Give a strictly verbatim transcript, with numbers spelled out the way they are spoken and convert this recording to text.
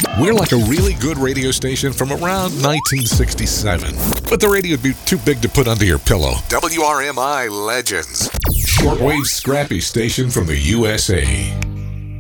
We're like a really good radio station from around nineteen sixty-seven. But the radio would be too big to put under your pillow. W R M I Legends. Shortwave scrappy station from the U S A.